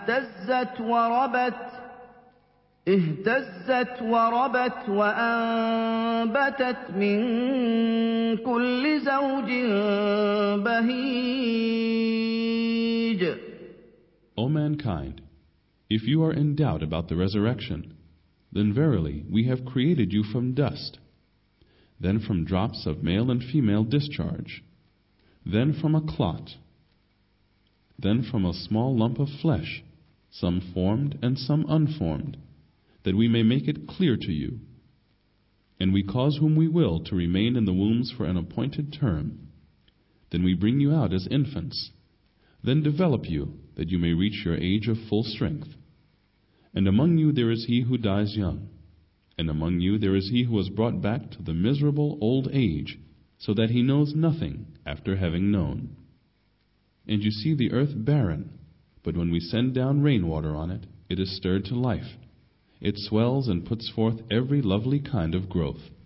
اهتزت وربت وأنبتت من كل زوج بهيج. O mankind, if you are in doubt about the resurrection, then verily we have created you from dust, then from drops of male and female discharge, then from a clot, then from a small lump of flesh, some formed and some unformed, that we may make it clear to you. And we cause whom we will to remain in the wombs for an appointed term. Then we bring you out as infants, then develop you that you may reach your age of full strength. And among you there is he who dies young, and among you there is he who is brought back to the miserable old age, so that he knows nothing after having known. And you see the earth barren, but when we send down rainwater on it, it is stirred to life. It swells and puts forth every lovely kind of growth.